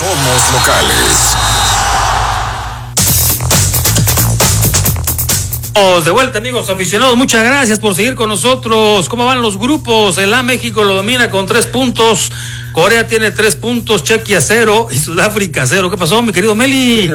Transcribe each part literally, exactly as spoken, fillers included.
Somos locales. De vuelta, amigos aficionados, muchas gracias por seguir con nosotros. ¿Cómo van los grupos? El A México lo domina con tres puntos, Corea tiene tres puntos, Chequia cero y Sudáfrica cero. ¿Qué pasó, mi querido Meli?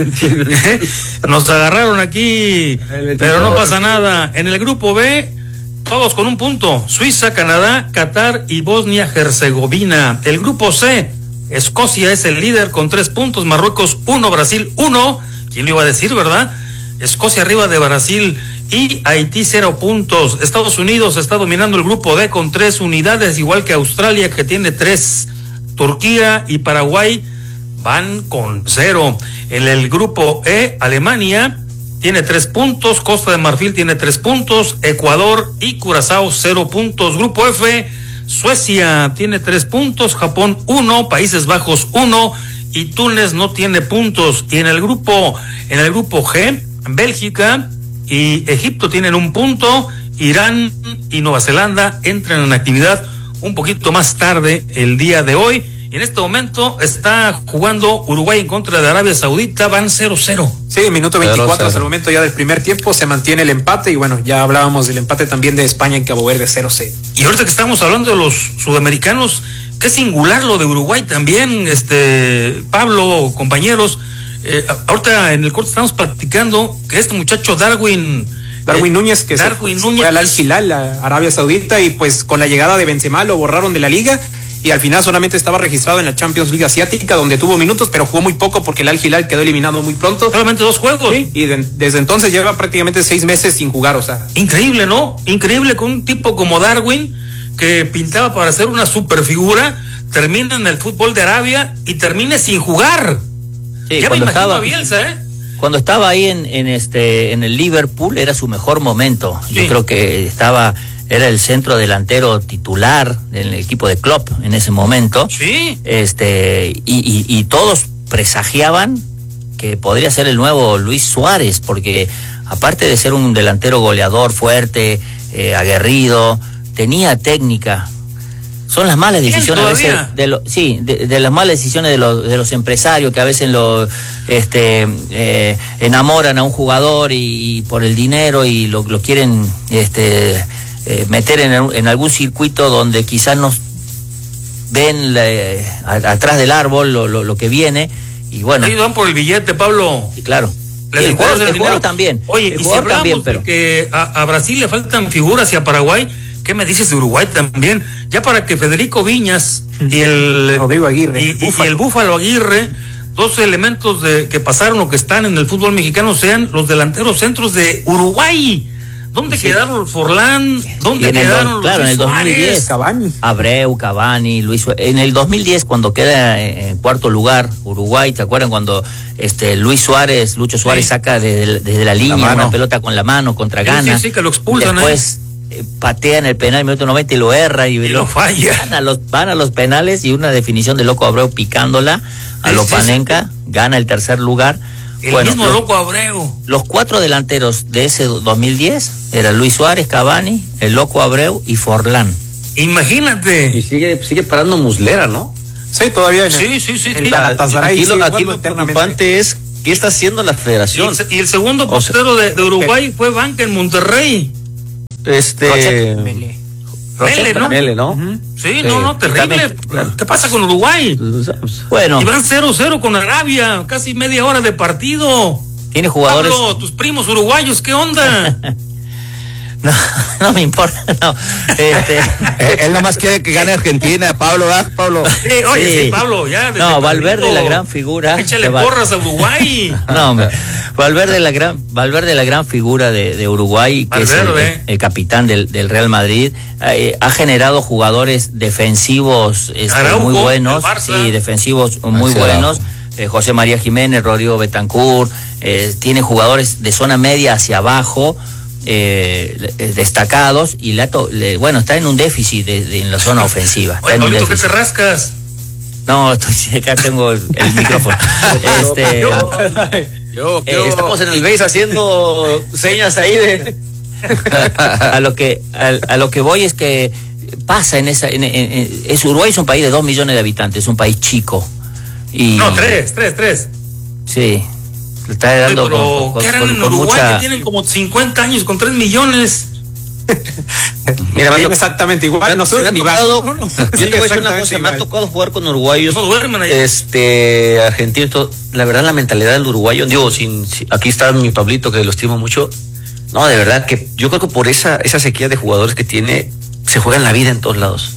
Nos agarraron aquí, pero no pasa nada. En el grupo B, todos con un punto, Suiza, Canadá, Qatar y Bosnia-Herzegovina. El grupo C, Escocia es el líder con tres puntos, Marruecos uno, Brasil uno. ¿Quién lo iba a decir, verdad? Escocia arriba de Brasil y Haití cero puntos. Estados Unidos está dominando el grupo D con tres unidades, igual que Australia, que tiene tres. Turquía y Paraguay van con cero. En el grupo E, Alemania tiene tres puntos, Costa de Marfil tiene tres puntos, Ecuador y Curazao cero puntos. Grupo F, Suecia tiene tres puntos, Japón uno, Países Bajos uno y Túnez no tiene puntos. Y en el grupo, en el grupo G, Bélgica y Egipto tienen un punto, Irán y Nueva Zelanda entran en actividad un poquito más tarde el día de hoy. Y en este momento está jugando Uruguay en contra de Arabia Saudita, van cero cero. Sí, minuto veinticuatro hasta el momento ya del primer tiempo, se mantiene el empate y bueno, ya hablábamos del empate también de España en Cabo Verde cero cero. Y ahorita que estamos hablando de los sudamericanos, qué singular lo de Uruguay también, este Pablo, compañeros. Eh, ahorita en el corte estamos platicando que este muchacho Darwin Darwin eh, Núñez que Darwin se Núñez fue al Al Hilal, a Arabia Saudita, y pues con la llegada de Benzema lo borraron de la liga y al final solamente estaba registrado en la Champions League Asiática, donde tuvo minutos, pero jugó muy poco porque el Al Hilal quedó eliminado muy pronto. Solamente dos juegos. Sí, y de, desde entonces lleva prácticamente seis meses sin jugar, o sea. Increíble, ¿no? Increíble con un tipo como Darwin, que pintaba para ser una superfigura, termina en el fútbol de Arabia y termine sin jugar. Sí, ya me imagino estaba, a Bielsa, ¿eh? Cuando estaba ahí en, en este en el Liverpool era su mejor momento. Sí. Yo creo que estaba era el centro delantero titular del equipo de Klopp en ese momento. Sí. Este y, y, y todos presagiaban que podría ser el nuevo Luis Suárez, porque aparte de ser un delantero goleador fuerte, eh, aguerrido, tenía técnica. Son las malas decisiones a veces de lo, sí, de, de las malas decisiones de los de los empresarios que a veces lo este eh, enamoran a un jugador y, y por el dinero y lo, lo quieren este eh, meter en, en algún circuito donde quizás no ven la, a, atrás del árbol lo, lo, lo que viene y bueno. Ahí van por el billete, Pablo. Y claro. Les y el jugador, el el jugador también. Oye, el y si hablamos también, pero... de que a, a Brasil le faltan figuras y a Paraguay, ¿qué me dices de Uruguay también? Ya para que Federico Viñas y el Rodrigo Aguirre, y, y, y el Búfalo Aguirre, dos elementos de que pasaron o que están en el fútbol mexicano, sean los delanteros centros de Uruguay. ¿Dónde sí. quedaron los Forlán? ¿Dónde quedaron los Claro, en el dos mil diez, Cavani. Abreu, Cavani, Luis Suárez. En el dos mil diez, cuando queda en cuarto lugar Uruguay, ¿te acuerdan cuando este Luis Suárez, Lucho Suárez sí. saca desde, desde la línea la una pelota con la mano contra sí, Ghana? Sí, sí, que lo expulsan. Después eh, patea en el penal en el minuto noventa y lo erra y, y lo, lo falla. Van a, los, van a los penales y una definición de Loco Abreu picándola a sí, Lopanenka, sí. gana el tercer lugar. El bueno, mismo los, Loco Abreu. Los cuatro delanteros de ese dos mil diez eran Luis Suárez, Cavani, el Loco Abreu y Forlán. Imagínate. Y sigue sigue parando Muslera, ¿no? Sí, todavía. Sí, sí, sí. El, sí. Aquí lo, aquí lo preocupante es qué está haciendo la federación. Y el, y el segundo portero o sea, de, de Uruguay fue banca en Monterrey. Este... Mele, Mele, ¿no? Mele, ¿no? Uh-huh. Sí, sí, no, no, terrible. Claro. ¿Qué pasa con Uruguay? Bueno. Y van cero cero con Arabia, casi media hora de partido. Tiene jugadores... Pablo, tus primos uruguayos, ¿qué onda? No, no me importa, no. Este... Él nomás quiere que gane Argentina, Pablo, ¿verdad, Pablo? Sí, oye, sí, sí Pablo, ya. No, Valverde, la gran figura. Échale Val... porras a Uruguay. No, hombre. Valverde, la gran, Valverde, la gran figura de, de Uruguay, que Valverde. es el, el capitán del, del Real Madrid, eh, ha generado jugadores defensivos este, Araujo, muy buenos, sí, defensivos muy Marcelo. buenos. Eh, José María Jiménez, Rodrigo Betancourt, eh, tiene jugadores de zona media hacia abajo. Eh, destacados y la to, le, bueno, está en un déficit de, de, en la zona ofensiva. Oye, Pablito, ¿qué te rascas? No, estoy, acá tengo el, el micrófono. este, yo, yo, eh, yo, estamos en el base haciendo señas ahí de a lo que a, a lo que voy es que pasa en esa en, en, en, es Uruguay es un país de dos millones de habitantes, es un país chico. Y, no, tres, tres, tres. Sí, le está dando. Oye, pero, con, con, ¿qué harán con, en con Uruguay mucha... que tienen como cincuenta años con tres millones? Mira, me exactamente igual. No soy ni tocado, vas. no, yo te voy a decir una cosa, me ha tocado jugar con uruguayos, No duermen ahí. este, argentinos, todo. La verdad, la mentalidad del uruguayo, digo, sin, sin- aquí está mi Pablito, que lo estimo mucho. No, de verdad que yo creo que por esa, esa sequía de jugadores que tiene, se juegan la vida en todos lados.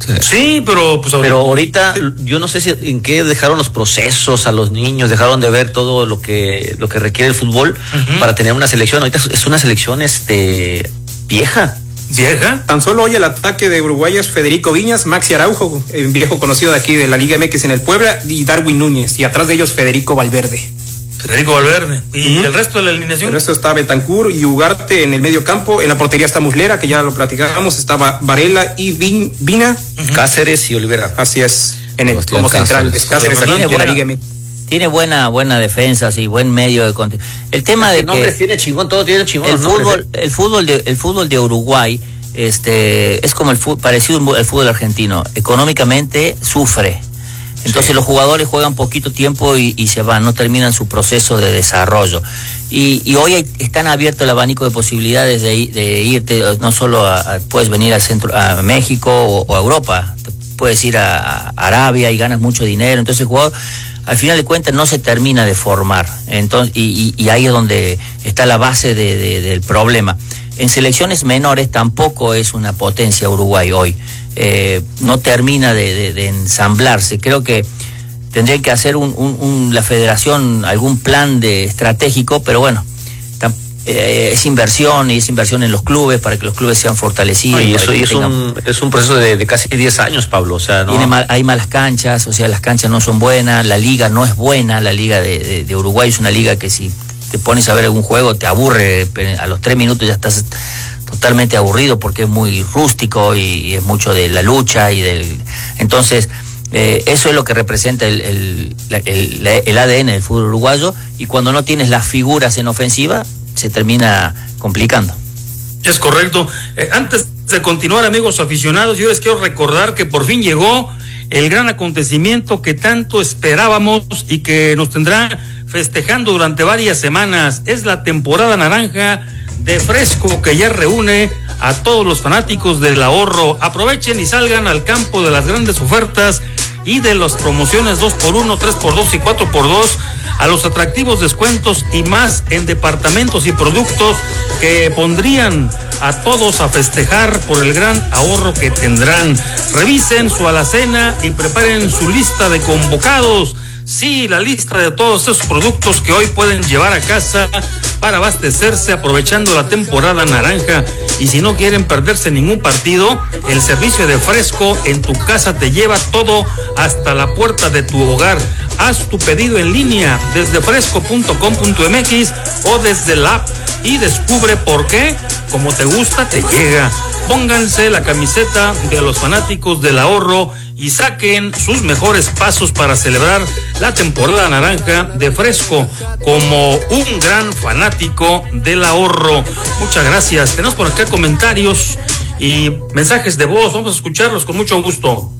Sí, pero pues Pero ahorita, yo no sé si en qué dejaron los procesos a los niños, dejaron de ver todo lo que, lo que requiere el fútbol Ujú. para tener una selección. Ahorita es una selección, este, vieja. vieja. Tan solo hoy el ataque de Uruguay es Federico Viñas, Maxi Araujo, el viejo conocido de aquí de la Liga M X en el Puebla, y Darwin Núñez, y atrás de ellos Federico Valverde. Federico Valverde. ¿Y Ujú. el resto de la alineación? Pero eso está Betancur y Ugarte en el medio campo. En la portería está Muslera, que ya lo platicábamos. Estaba Varela y Vin, Vina. Cáceres y Olivera. Así es, en el, Sebastián como central. Cáceres. Es Cáceres Tiene aquí de la buena- Liga M X. Tiene buena, buena defensa, sí, buen medio de conte- El tema de nombres que tiene chingón, todo tiene chingón. el los nombres, fútbol, el fútbol de, el fútbol de Uruguay, este, es como el fútbol, parecido al fútbol argentino. Económicamente sufre. Entonces Sí. los jugadores juegan poquito tiempo y, y se van, no terminan su proceso de desarrollo. Y, y hoy hay- están abiertos el abanico de posibilidades de, i- de irte, no solo a, a- puedes venir al centro, a México o, o a Europa, te puedes ir a, a Arabia y ganas mucho dinero. Entonces el jugador, al final de cuentas, no se termina de formar. Entonces, y, y- y ahí es donde está la base de- de- del problema. En selecciones menores tampoco es una potencia Uruguay hoy. Eh, no termina de, de- de ensamblarse. Creo que tendría que hacer un, un- un- la federación algún plan de estratégico, pero bueno, tam- eh, es inversión y es inversión en los clubes para que los clubes sean fortalecidos. Y para eso que y es, tengan- un, es un proceso de, de casi diez años, Pablo. O sea, ¿no? tiene mal- hay malas canchas, o sea, las canchas no son buenas, la liga no es buena, la liga de, de- de Uruguay es una liga que si te pones a ver algún juego te aburre, pero a los tres minutos ya estás totalmente aburrido porque es muy rústico y, y es mucho de la lucha y del... Entonces, eh, eso es lo que representa el, el, la- el- la- el A D N del fútbol uruguayo, y cuando no tienes las figuras en ofensiva, se termina complicando. Es correcto. Eh, antes de continuar, amigos aficionados, yo les quiero recordar que por fin llegó el gran acontecimiento que tanto esperábamos y que nos tendrá festejando durante varias semanas. Es la temporada naranja de Fresco, que ya reúne a todos los fanáticos del ahorro. Aprovechen y salgan al campo de las grandes ofertas y de las promociones dos por uno, tres por dos y cuatro por dos, a los atractivos descuentos y más en departamentos y productos que pondrían a todos a festejar por el gran ahorro que tendrán. Revisen su alacena y preparen su lista de convocados. Sí, la lista de todos esos productos que hoy pueden llevar a casa para abastecerse aprovechando la temporada naranja. Y si no quieren perderse ningún partido, el servicio de Fresco en tu casa te lleva todo hasta la puerta de tu hogar. Haz tu pedido en línea desde fresco punto com punto m x o desde la app y descubre por qué, como te gusta, te llega. Pónganse la camiseta de los fanáticos del ahorro y saquen sus mejores pasos para celebrar la temporada naranja de Fresco como un gran fanático del ahorro. Muchas gracias. Tenemos por acá comentarios y mensajes de voz. Vamos a escucharlos con mucho gusto.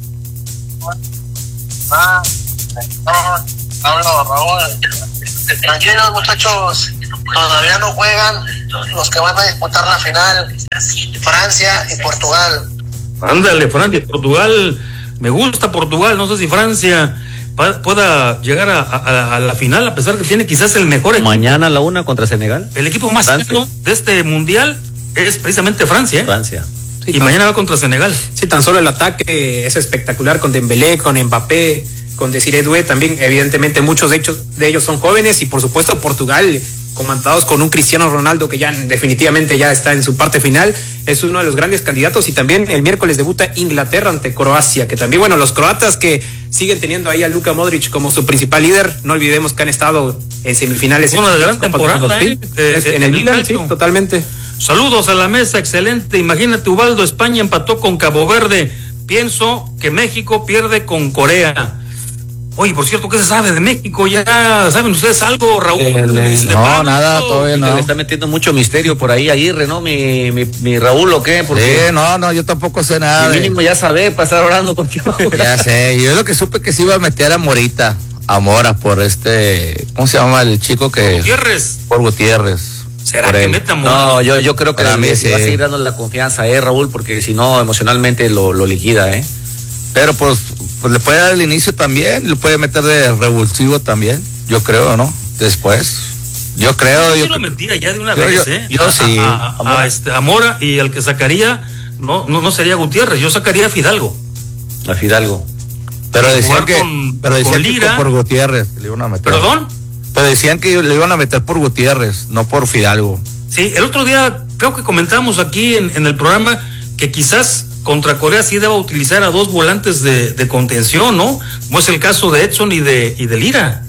Ah, no, Pablo, Raúl. Tranquilos, muchachos. Todavía no juegan los que van a disputar la final: Francia y Portugal. Ándale, Francia, Portugal. Me gusta Portugal. No sé si Francia pa- pueda llegar a, a- a la final, a pesar que tiene quizás el mejor equipo. Mañana a la una contra Senegal. El equipo más Francia. alto de este mundial es precisamente Francia, ¿eh? Francia. Sí, Y tan- mañana va contra Senegal. Sí, tan solo el ataque es espectacular con Dembélé, con Mbappé, con Desiré Doué también. Evidentemente muchos de ellos, de ellos son jóvenes, y por supuesto Portugal, comandados con un Cristiano Ronaldo que ya definitivamente ya está en su parte final, es uno de los grandes candidatos. Y también el miércoles debuta Inglaterra ante Croacia, que también, bueno, los croatas que siguen teniendo ahí a Luka Modric como su principal líder, no olvidemos que han estado en semifinales. Una en gran Copa temporada, Conference ¿eh? League. Eh, Es- en en el el Milan, sí, Calcio. totalmente. Saludos a la mesa, excelente. Imagínate, Ubaldo, España empató con Cabo Verde. Pienso que México pierde con Corea. Oye, por cierto, ¿qué se sabe de México? ¿Ya saben ustedes algo, Raúl? El, el, ¿De no, Pablo? nada, todavía no. Le está metiendo mucho misterio por ahí, Aguirre, ¿no? Mi, mi, mi Raúl, ¿o qué? Porque sí, no, no, yo tampoco sé nada. De... mínimo ya sabe, pasar orando contigo. Ya sé, yo lo que supe que se iba a meter a Morita, a Mora, por este, ¿cómo se llama el chico que? Por Gutiérrez. Por Gutiérrez. ¿Será que meta a Mora? No, yo, yo creo que Para mí sí. va a seguir dando la confianza, ¿eh, Raúl? Porque si no, emocionalmente lo, lo liquida, ¿eh? Pero pues, pues le puede dar el inicio también, le puede meter de revulsivo también, yo creo, ¿no? Después, yo creo. Yo yo no mentira ya de una yo, vez, yo, ¿eh? Yo a, sí. A, a, a, a, este, a Mora, y al que sacaría, no, no, no sería Gutiérrez, yo sacaría a Fidalgo. A Fidalgo. Pero decían que, con, pero decían con que Lira, por Gutiérrez le iban a meter. ¿Perdón? Pero decían que le iban a meter por Gutiérrez, no por Fidalgo. Sí, el otro día creo que comentamos aquí en, en el programa que quizás contra Corea sí deba utilizar a dos volantes de, de contención, ¿no? Como es el caso de Edson y de y de Lira,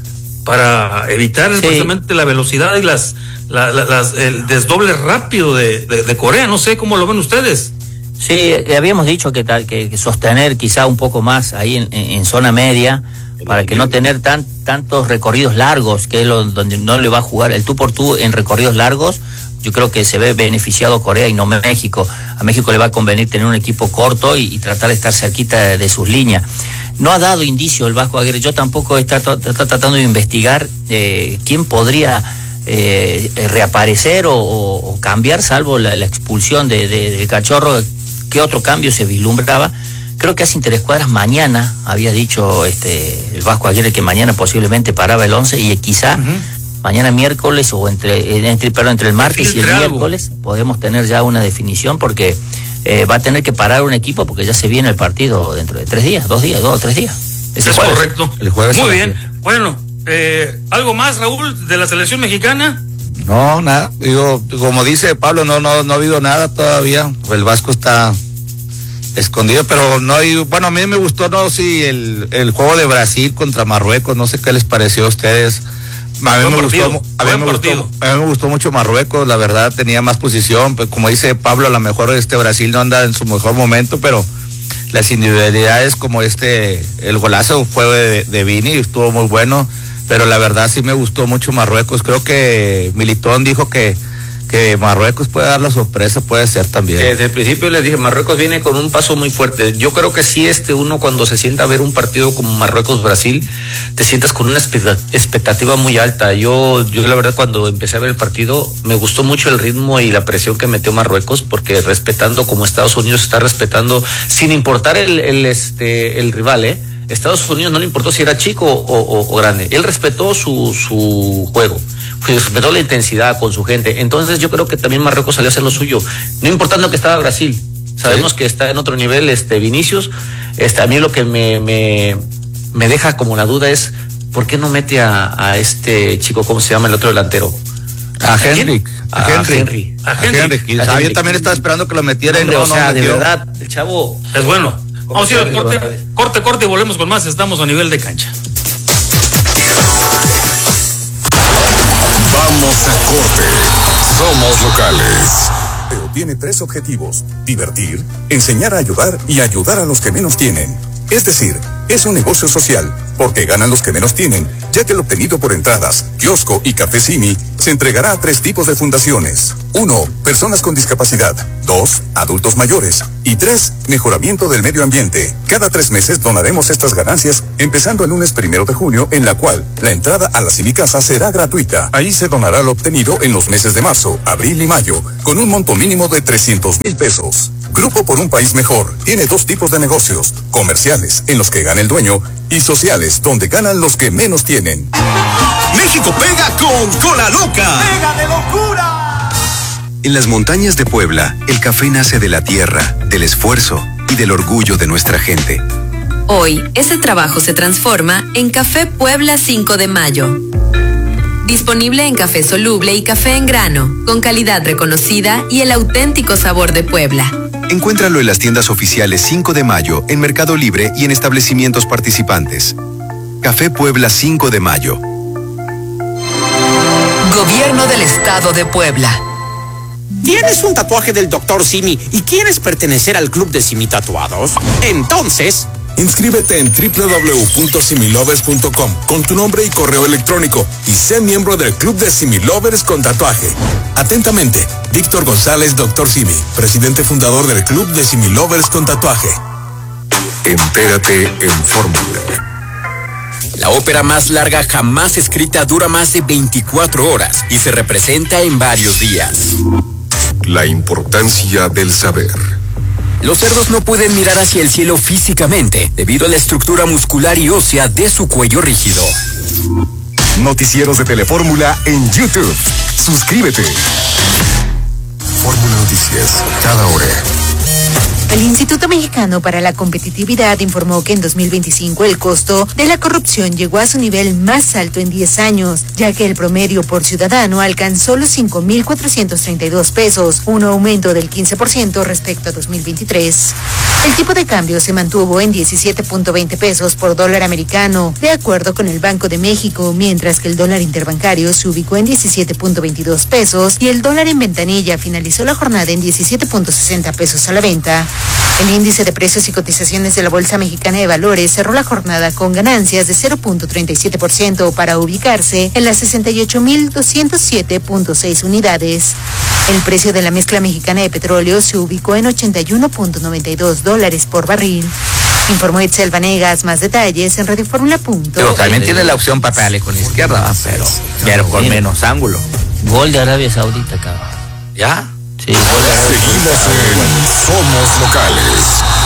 para evitar sí. precisamente la velocidad y las, la, la, las el desdoble rápido de, de, de Corea. No sé cómo lo ven ustedes. Sí, habíamos dicho que, que, que sostener quizá un poco más ahí en, en, en zona media, para que no tener tan, tantos recorridos largos, que es lo, donde no le va a jugar el tú por tú en recorridos largos. Yo creo que se ve beneficiado Corea y no México. A México le va a convenir tener un equipo corto y, y tratar de estar cerquita de, de sus líneas. No ha dado indicio el Vasco Aguirre. Yo tampoco está, está tratando de investigar eh, quién podría eh, reaparecer o, o, o cambiar, salvo la, la expulsión de, de, del Cachorro. ¿Qué otro cambio se vislumbraba? Creo que hace interescuadras mañana, había dicho este el Vasco Aguirre que mañana posiblemente paraba el once y quizá uh-huh. mañana miércoles o entre, entre, perdón, entre el martes y el miércoles podemos tener ya una definición, porque eh, va a tener que parar un equipo porque ya se viene el partido dentro de tres días, dos días, dos o tres días. Eso es jueves, correcto. El jueves. Muy bien. Bueno, eh, ¿algo más, Raúl, de la selección mexicana? No, nada. Digo, como dice Pablo, no, no, no ha habido nada todavía. El Vasco está escondido, pero no hay, bueno, a mí me gustó, no, sí, el, el juego de Brasil contra Marruecos, no sé qué les pareció a ustedes. A mí, me gustó, a, mí me gustó, a mí me gustó mucho Marruecos, la verdad, tenía más posición, pues como dice Pablo, a lo mejor este Brasil no anda en su mejor momento, pero las individualidades como este, el golazo fue de, de Vini, estuvo muy bueno, pero la verdad sí me gustó mucho Marruecos. Creo que Militón dijo que que Marruecos puede dar la sorpresa, puede ser también. Desde el principio les dije, Marruecos viene con un paso muy fuerte. Yo creo que sí, este uno cuando se sienta a ver un partido como Marruecos-Brasil, te sientas con una expectativa muy alta. Yo, yo la verdad cuando empecé a ver el partido, me gustó mucho el ritmo y la presión que metió Marruecos, porque respetando como Estados Unidos está respetando, sin importar el, el, este, el rival, ¿eh? Estados Unidos no le importó si era chico o, o, o grande. Él respetó su, su juego, respetó la intensidad con su gente. Entonces yo creo que también Marruecos salió a hacer lo suyo, no importando que estaba Brasil. Sabemos ¿sí? que está en otro nivel este Vinicius. Este, a mí lo que me, me, me deja como la duda es ¿por qué no mete a, a este chico, cómo se llama el otro delantero? A Henry. A, a Henry. Henry. A Henry. A Henry. A Henry. Yo también estaba esperando que lo metiera. No, no, o sea, no de verdad, el chavo es bueno. Vamos a ir al corte, corte, corte y volvemos con más. Estamos a nivel de cancha. Vamos a corte. Somos locales. Pero tiene tres objetivos: divertir, enseñar a ayudar y ayudar a los que menos tienen. Es decir, es un negocio social, porque ganan los que menos tienen, ya que el obtenido por entradas, kiosco y Café Simi se entregará a tres tipos de fundaciones. Uno, personas con discapacidad. Dos, adultos mayores. Y tres, mejoramiento del medio ambiente. Cada tres meses donaremos estas ganancias, empezando el lunes primero de junio, en la cual la entrada a la Simicasa será gratuita. Ahí se donará lo obtenido en los meses de marzo, abril y mayo, con un monto mínimo de trescientos mil pesos. Grupo por un país mejor tiene dos tipos de negocios: comerciales, en los que gana el dueño, y sociales, donde ganan los que menos tienen. México pega con Cola Loca. ¡Pega de locura! En las montañas de Puebla, el café nace de la tierra, del esfuerzo y del orgullo de nuestra gente. Hoy, ese trabajo se transforma en Café Puebla cinco de mayo. Disponible en café soluble y café en grano, con calidad reconocida y el auténtico sabor de Puebla. Encuéntralo en las tiendas oficiales cinco de mayo, en Mercado Libre y en establecimientos participantes. Café Puebla cinco de mayo. Gobierno del Estado de Puebla. ¿Tienes un tatuaje del doctor Simi y quieres pertenecer al club de Simi Tatuados? Entonces, Inscríbete en doble u doble u doble u punto similovers punto com con tu nombre y correo electrónico y sé miembro del Club de Similovers con tatuaje. Atentamente, Víctor González, doctor Simi, presidente fundador del Club de Similovers con tatuaje. Entérate en Fórmula. La ópera más larga jamás escrita dura más de veinticuatro horas y se representa en varios días. La importancia del saber. Los cerdos no pueden mirar hacia el cielo físicamente debido a la estructura muscular y ósea de su cuello rígido. Noticieros de Telefórmula en YouTube. Suscríbete. Fórmula Noticias, cada hora. El Instituto Mexicano para la Competitividad informó que en dos mil veinticinco el costo de la corrupción llegó a su nivel más alto en diez años, ya que el promedio por ciudadano alcanzó los cinco mil cuatrocientos treinta y dos pesos, un aumento del quince por ciento respecto a dos mil veintitrés. El tipo de cambio se mantuvo en diecisiete punto veinte pesos por dólar americano, de acuerdo con el Banco de México, mientras que el dólar interbancario se ubicó en diecisiete punto veintidós pesos y el dólar en ventanilla finalizó la jornada en diecisiete punto sesenta pesos a la venta. El índice de precios y cotizaciones de la Bolsa Mexicana de Valores cerró la jornada con ganancias de cero punto treinta y siete por ciento para ubicarse en las sesenta y ocho mil doscientos siete punto seis unidades. El precio de la mezcla mexicana de petróleo se ubicó en ochenta y uno punto noventa y dos dólares por barril. Informó Itzel Vanegas. Más detalles en Radio Fórmula. Pero también tiene la opción para pegarle con la izquierda, ah, pero, pero con menos ángulo. Gol de Arabia Saudita, cabrón. ¿Ya? Sí, gol de Arabia Seguimos en Somos Locales.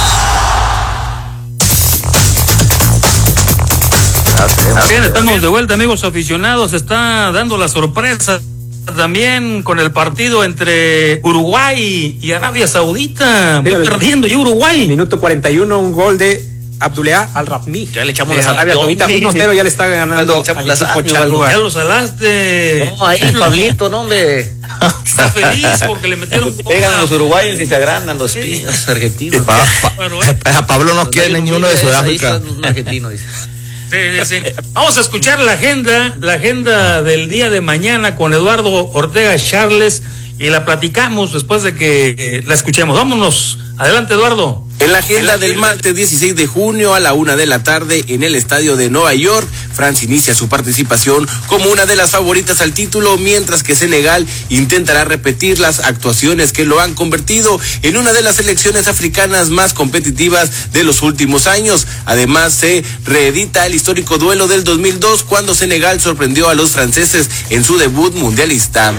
Bien, estamos de vuelta, amigos aficionados. Está dando la sorpresa también con el partido entre Uruguay y Arabia Saudita. Mira, perdiendo y Uruguay. Minuto cuarenta y uno, un gol de Abdullah Al-Rahmi. Ya le echamos eh, las Arabia Saudita uno cero, ya le está ganando al equipo Chalúa. Ya lo salaste. No, ahí Pablito, no, hombre. Está feliz porque le metieron. Pegan a los uruguayos y se agrandan los pinos argentinos. Pa, pa, a Pablo no quiere ni uno de Sudáfrica. Un argentino, dice. Sí, sí, sí. Vamos a escuchar la agenda, la agenda del día de mañana con Eduardo Ortega Charles y la platicamos después de que eh, la escuchemos. Vámonos. Adelante, Eduardo. En la agenda del martes dieciséis de junio a la una de la tarde en el estadio de Nueva York, Francia inicia su participación como una de las favoritas al título, mientras que Senegal intentará repetir las actuaciones que lo han convertido en una de las selecciones africanas más competitivas de los últimos años. Además, se reedita el histórico duelo del dos mil dos cuando Senegal sorprendió a los franceses en su debut mundialista.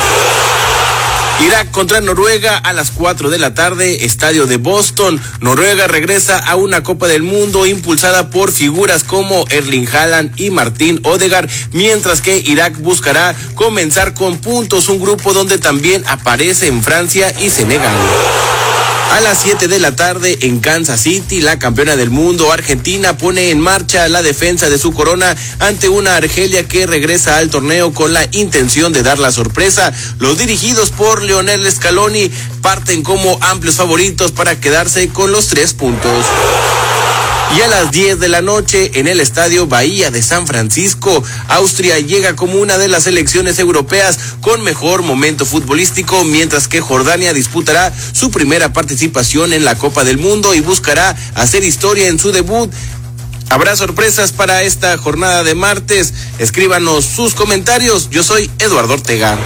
Irak contra Noruega a las cuatro de la tarde, estadio de Boston. Noruega regresa a una Copa del Mundo impulsada por figuras como Erling Haaland y Martín Odegaard, mientras que Irak buscará comenzar con puntos, un grupo donde también aparecen Francia y Senegal. A las siete de la tarde en Kansas City, la campeona del mundo Argentina pone en marcha la defensa de su corona ante una Argelia que regresa al torneo con la intención de dar la sorpresa. Los dirigidos por Lionel Scaloni parten como amplios favoritos para quedarse con los tres puntos. Y a las diez de la noche en el estadio Bahía de San Francisco, Austria llega como una de las selecciones europeas con mejor momento futbolístico, mientras que Jordania disputará su primera participación en la Copa del Mundo y buscará hacer historia en su debut. Habrá sorpresas para esta jornada de martes. Escríbanos sus comentarios. Yo soy Eduardo Ortega.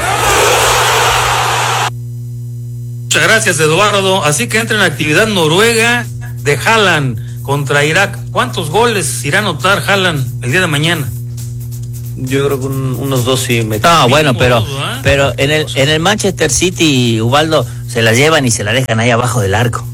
Muchas gracias, Eduardo. Así que entra en actividad Noruega de Haaland contra Irak. ¿Cuántos goles irá a anotar Haaland el día de mañana? Yo creo que un, unos dos sí me. No, bueno, pero pero en el en el Manchester City, Ubaldo, se la llevan y se la dejan ahí abajo del arco.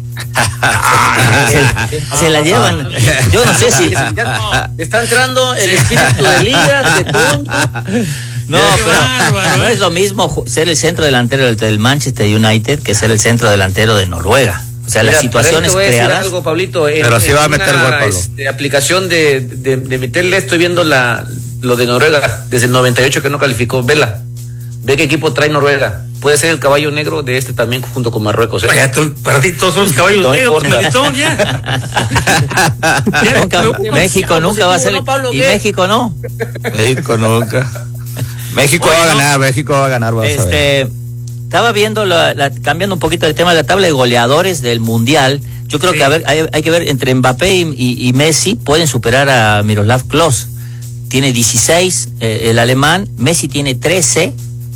se, se la llevan. Yo no sé si está entrando el espíritu de liga, de tonto. No, pero no es lo mismo ser el centro delantero del, del Manchester United que ser el centro delantero de Noruega. O sea, mira, las situaciones creadas. Algo, Pablito, en, pero sí va a meter una, gol, Pablo. Este, aplicación de, de, de meterle, estoy viendo la lo de Noruega desde el noventa y ocho que no calificó. Vela, ve qué equipo trae Noruega. Puede ser el caballo negro de este también junto con Marruecos. ¿eh? Vaya, tú, para ti todos son los caballos no negros, Melitón, ya. Nunca, México nunca va a ser. ¿Y México no? México nunca. México bueno, va a ganar, México va a ganar. Vas este, a ver. Estaba viendo, la, la, cambiando un poquito el tema de la tabla de goleadores del Mundial. Yo creo Sí. que a ver, hay, hay que ver entre Mbappé y, y, y Messi pueden superar a Miroslav Klose. Tiene dieciséis eh, el alemán, Messi tiene trece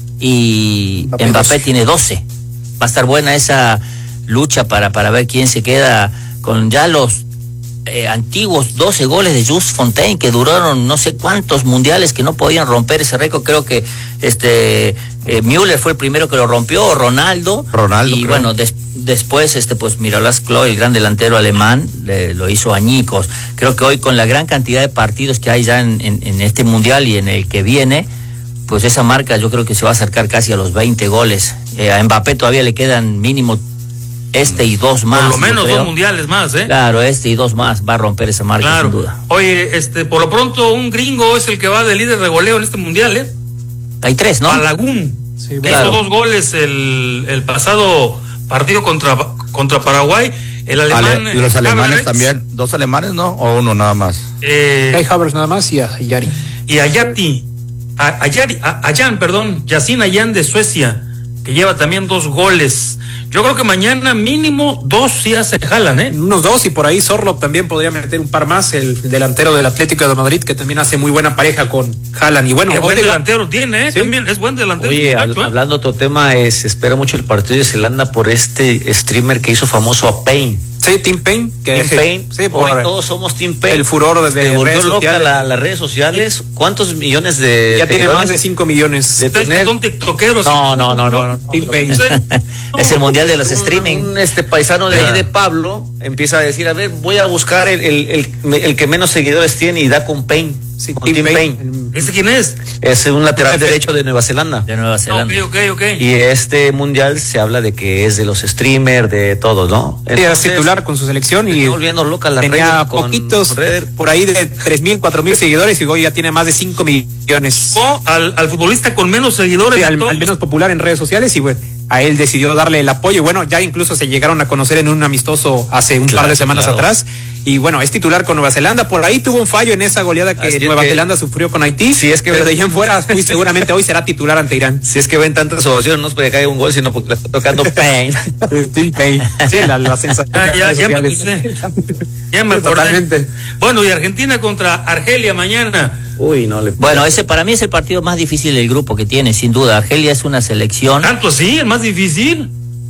y Mbappé Mbappé doce. tiene doce. Va a estar buena esa lucha para, para ver quién se queda con ya los eh, antiguos doce goles de Jules Fontaine, que duraron no sé cuántos mundiales, que no podían romper ese récord. Creo que este eh, Müller fue el primero que lo rompió, o Ronaldo. Ronaldo, y creo. bueno, des- después este pues Miroslav Klose, el gran delantero alemán, le- lo hizo añicos. Creo que hoy, con la gran cantidad de partidos que hay ya en, en, en este mundial y en el que viene, pues esa marca yo creo que se va a acercar casi a los veinte goles. Eh, a Mbappé todavía le quedan mínimo este y dos más. Por lo yo menos creo. dos mundiales más, ¿eh? Claro, este y dos más va a romper esa marca, Claro. sin duda. Oye, este, por lo pronto un gringo es el que va de líder de goleo en este mundial, ¿eh? Hay tres, ¿no? Balagun. Sí, Hizo claro. dos goles el, el pasado partido contra, contra Paraguay. El alemán. Ale- y los eh, alemanes Havertz, también. ¿Dos alemanes, no? ¿O uno nada más? eh, Kai Havertz nada más y a Yari. y Ayati, a- Ayari, a- Ayan, perdón, Yacine Ayan de Suecia, que lleva también dos goles. Yo creo que mañana mínimo dos ya se jalan, ¿eh? Unos dos, y por ahí Zorlop también podría meter un par más, el delantero del Atlético de Madrid, que también hace muy buena pareja con Haaland. Y bueno, Qué buen Odegaard- delantero tiene, ¿eh? Sí. También es buen delantero. Oye, muchacho, hab- ¿eh? hablando otro tema, es, se espera mucho el partido de Zelanda por este streamer que hizo famoso a Payne. Sí, Tim Payne. Que Team Payne. Sí, por Hoy todos somos Team Payne. el furor de, Se de volvió redes loca sociales. la- las redes sociales. ¿Cuántos millones de Ya tiene seguidores? más de cinco millones. De Ustedes que tener- son tiktokeros. No, no, no, no, no. Tim Payne. Es el mundial de los streaming. Un este paisano de ahí de Pablo empieza a decir, a ver, voy a buscar el, el, el, el que menos seguidores tiene y da con Payne. Sí, con Tim Tim Payne. Payne. ¿Ese quién es? Es un lateral derecho de Nueva Zelanda. De Nueva Ok, Zelanda. ok, ok. Y este mundial se habla de que es de los streamers, de todos, ¿no? Sí, es titular con su selección y está volviendo loca la tenía red con- poquitos, con Redder. por ahí de tres mil, cuatro mil seguidores, y hoy ya tiene más de cinco millones. O al, al futbolista con menos seguidores. Sí, de al, todos. al menos popular en redes sociales, y bueno, a él decidió darle el apoyo. Y bueno, ya incluso se llegaron a conocer en un amistoso hace un Claro, par de semanas claro. atrás. Y bueno, es titular con Nueva Zelanda. Por ahí tuvo un fallo en esa goleada que Así es Nueva que- Zelanda sufrió con Haití. Sí, es que- pero de allá en fuera, muy seguramente hoy será titular ante Irán. Si es que ven tantas ovaciones, no es porque caiga un gol, sino porque le está tocando Payne. Tim Payne. Sí, la, la sensación. Ah, ya, ya me sociales. acordé. Ya me acordé. Totalmente. Bueno, y Argentina contra Argelia mañana. Uy, no le Bueno, ese para mí es el partido más difícil del grupo que tiene, sin duda. Argelia es una selección. ¿Tanto así? ¿El más difícil?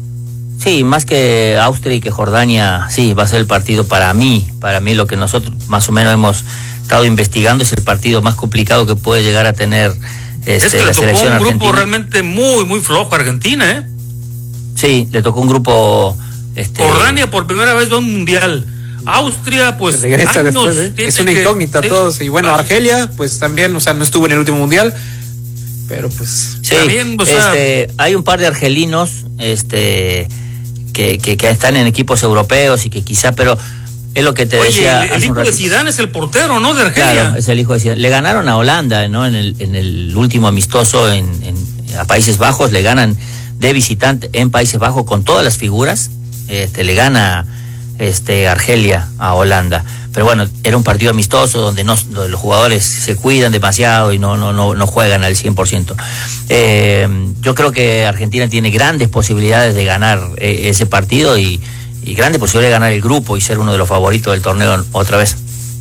Sí, más que Austria y que Jordania, sí, va a ser el partido para mí. Para mí, lo que nosotros más o menos hemos estado investigando, es el partido más complicado que puede llegar a tener este, es que le la tocó selección un grupo argentina. realmente muy, muy flojo a Argentina, ¿eh? Sí, le tocó un grupo. Este, Jordania por primera vez va a un mundial. Austria, pues. Regresa años después, ¿eh? tiene Es una que- incógnita sí. todos. Y bueno, Argelia, pues también, o sea, no estuvo en el último mundial, pero pues. Sí, También, o sea- este, hay un par de argelinos este, que, que, que están en equipos europeos y que quizá, pero es lo que te Oye, decía. el, el hace un hijo de ratito. Zidane es el portero, ¿no? De Argelia. Claro, es el hijo de Zidane. Le ganaron a Holanda, ¿no? En el, en el último amistoso en, en- a Países Bajos, le ganan de visitante en Países Bajos con todas las figuras. Este, le gana este Argelia a Holanda. Pero bueno, era un partido amistoso donde no donde los jugadores se cuidan demasiado y no no no, no juegan al cien por ciento. Eh, yo creo que Argentina tiene grandes posibilidades de ganar eh, ese partido y, y grandes posibilidades de ganar el grupo y ser uno de los favoritos del torneo otra vez.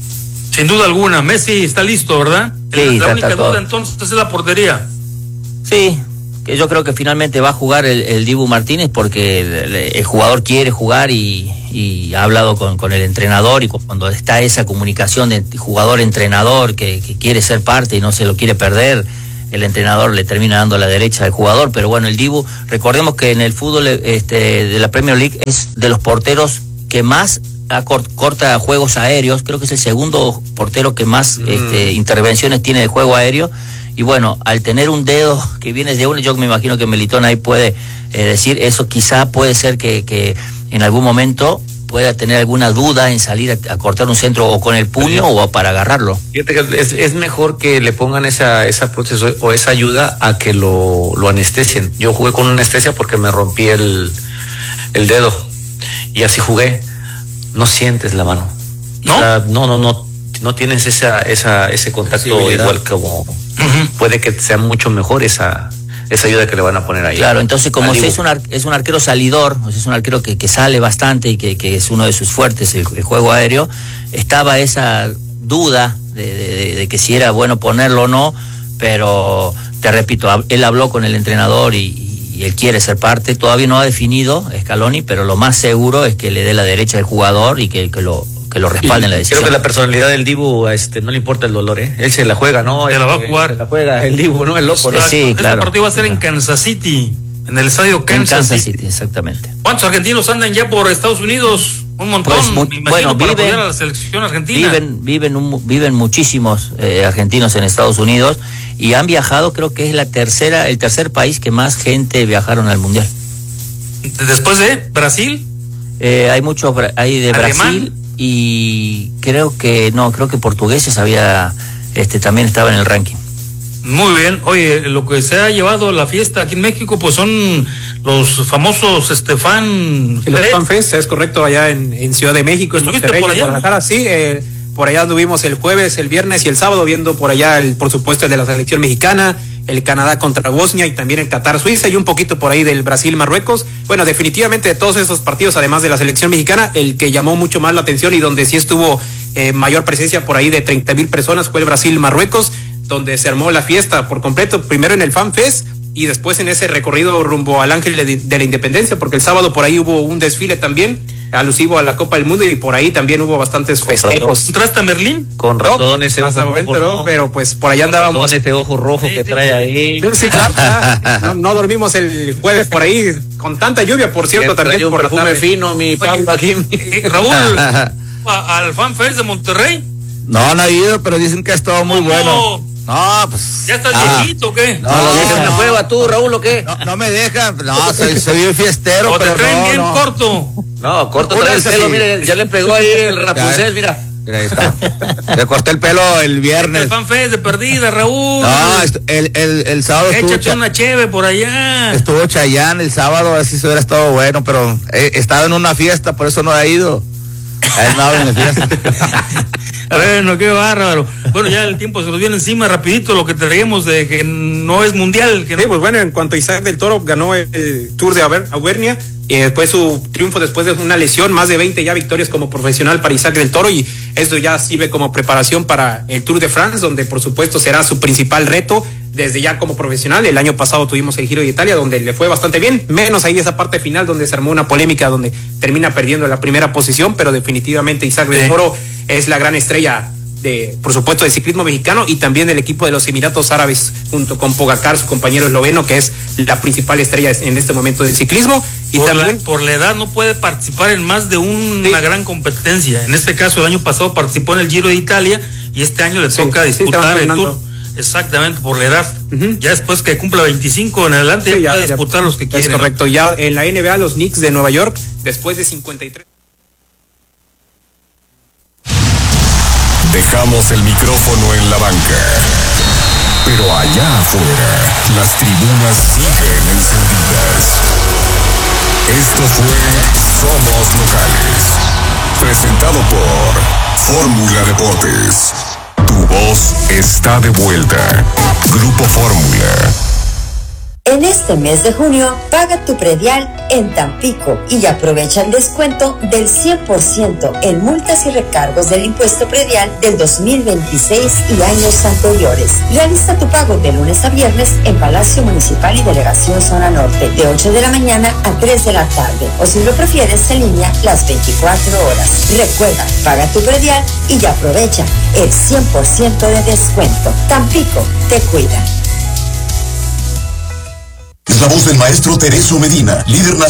Sin duda alguna. Messi está listo, ¿verdad? Sí, la está- única está duda todo. entonces es la portería. Sí, que yo creo que finalmente va a jugar el, el Dibu Martínez porque el, el jugador quiere jugar y, y ha hablado con, con el entrenador, y cuando está esa comunicación de jugador-entrenador que, que quiere ser parte y no se lo quiere perder, el entrenador le termina dando la derecha al jugador. Pero bueno, el Dibu, recordemos que en el fútbol este, de la Premier League es de los porteros que más acor- corta juegos aéreos. Creo que es el segundo portero que más mm. este, intervenciones tiene de juego aéreo. Y bueno, al tener un dedo que viene de uno, yo me imagino que Melitón ahí puede eh, decir, eso quizá puede ser que, que en algún momento pueda tener alguna duda en salir a, a cortar un centro o con el puño o para agarrarlo. Fíjate que es, es mejor que le pongan esa esa prótesis o esa ayuda a que lo, lo anestesien. Yo jugué con anestesia porque me rompí el, el dedo y así jugué. No sientes la mano. ¿No? O sea, no, no, no, no tienes esa, esa, ese contacto igual como... Uh-huh. Puede que sea mucho mejor esa esa ayuda que le van a poner ahí. Claro, entonces como si es un, ar, es un arquero salidor, o sea, es un arquero que, que sale bastante y que, que es uno de sus fuertes, el, el juego aéreo, estaba esa duda de, de, de que si era bueno ponerlo o no, pero te repito, él habló con el entrenador y, y él quiere ser parte, todavía no ha definido Scaloni, pero lo más seguro es que le dé la derecha al jugador y que, que lo que lo respalden la decisión. Creo que la personalidad del Dibu este, no le importa el dolor, ¿eh? Él se la juega, ¿no? Se la va a jugar. Se la juega el Dibu, ¿no? El loco, ¿no? Sí, este claro. partido va a ser en Kansas City, en el estadio Kansas, en Kansas City. City, exactamente. ¿Cuántos argentinos andan ya por Estados Unidos? Un montón, pues, mu me imagino, bueno, para viven, apoyar a la selección argentina. Viven, viven, un, viven muchísimos eh, argentinos en Estados Unidos y han viajado, creo que es la tercera, el tercer país que más gente viajaron al Mundial. Después de Brasil. Eh, hay muchos, hay de Alemán. Brasil y creo que, no, creo que portugueses había, este, también estaba en el ranking. Muy bien, oye, lo que se ha llevado la fiesta aquí en México, pues son los famosos este fan los Fan Fest, es correcto, allá en, en Ciudad de México, en Monterrey, por allá, Guadalajara, sí, eh, por allá anduvimos el jueves, el viernes y el sábado viendo por allá, el, por supuesto, el de la selección mexicana, el Canadá contra Bosnia y también el Qatar Suiza y un poquito por ahí del Brasil Marruecos. Bueno, definitivamente de todos esos partidos, además de la selección mexicana, el que llamó mucho más la atención y donde sí estuvo eh, mayor presencia por ahí de treinta mil personas fue el Brasil Marruecos, donde se armó la fiesta por completo, primero en el Fan Fest y después en ese recorrido rumbo al Ángel de, de la Independencia, porque el sábado por ahí hubo un desfile también alusivo a la Copa del Mundo y por ahí también hubo bastantes festejos. ¿Entraste a Merlín? Con razón no, ese ojo momento, rojo, no, pero pues por allá andábamos. Con ese ojo rojo que trae ahí. Sí, claro, no, no dormimos el jueves por ahí con tanta lluvia, por cierto, también un por perfume la tarde. fino, mi Pablo aquí. Eh, Raúl, a, al Fan Fest de Monterrey. No, no he ido, pero dicen que ha estado muy no, bueno. No, pues. ¿Ya estás ah, viejito o qué? No, no, no, no, no, juega tú, Raúl, ¿o qué? No, no me dejan. No, soy, soy un fiestero. O te pero traen no, bien no. corto. No, corto trae el pelo, mire, ya le pegó ahí el Rapunzel, mira. Mira, ahí está. Le corté el pelo el viernes. El Fan Fest de perdida, Raúl. No, el, el, el sábado estuvo. Échate una cheve por allá. Estuvo Chayán el sábado, así se hubiera estado bueno, pero he estado en una fiesta, por eso no he ido. He estado en la fiesta. Bueno, qué bárbaro. Bueno, ya el tiempo se nos viene encima rapidito, lo que traemos de que no es mundial. Que no... Sí, pues bueno, en cuanto a Isaac del Toro ganó el, el Tour de Auvernia y después su triunfo después de una lesión, más de veinte ya victorias como profesional para Isaac del Toro y esto ya sirve como preparación para el Tour de France, donde por supuesto será su principal reto desde ya como profesional. El año pasado tuvimos el Giro de Italia donde le fue bastante bien, menos ahí esa parte final donde se armó una polémica donde termina perdiendo la primera posición, pero definitivamente Isaac del Toro es la gran estrella de, por supuesto, del ciclismo mexicano y también del equipo de los Emiratos Árabes junto con Pogacar, su compañero esloveno, que es la principal estrella en este momento del ciclismo. Y por, también la, por la edad no puede participar en más de un, sí. una gran competencia. En este caso, el año pasado participó en el Giro de Italia y este año le sí, toca disputar sí, el Tour. Exactamente, por la edad. Uh-huh. Ya después que cumpla veinticinco en adelante, sí, ya puede disputar ya, los que quieren. Es correcto. Ya en la N B A, los Knicks de Nueva York, después de cincuenta y tres. Dejamos el micrófono en la banca. Pero allá afuera, las tribunas siguen encendidas. Esto fue Somos Locales. Presentado por Fórmula Deportes. Tu voz está de vuelta. Grupo Fórmula. En este mes de junio, paga tu predial en Tampico y aprovecha el descuento del cien por ciento en multas y recargos del impuesto predial del dos mil veintiséis y años anteriores. Realiza tu pago de lunes a viernes en Palacio Municipal y Delegación Zona Norte de ocho de la mañana a tres de la tarde o si lo prefieres en línea las veinticuatro horas. Recuerda, paga tu predial y aprovecha el cien por ciento de descuento. Tampico te cuida. Es la voz del maestro Teresio Medina, líder nacional.